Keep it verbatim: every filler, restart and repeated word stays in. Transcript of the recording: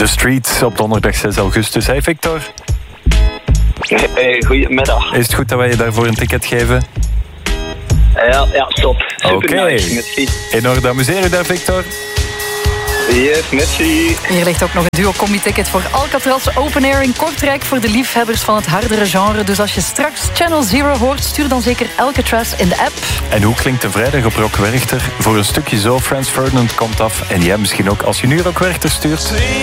The Street op donderdag zes augustus. Hey Victor. Hey, goedemiddag. Is het goed dat wij je daarvoor een ticket geven? Ja, ja, top. Super Oké. nice, merci. In orde, amuseer u daar, Victor. Yes, merci. Hier ligt ook nog een duo-combi-ticket voor Alcatraz Open Air in Kortrijk voor de liefhebbers van het hardere genre. Dus als je straks Channel Zero hoort, stuur dan zeker Alcatraz in de app. En hoe klinkt de vrijdag op Rock Werchter? Voor een stukje zo, Franz Ferdinand komt af. En jij misschien ook als je nu Rock Werchter stuurt.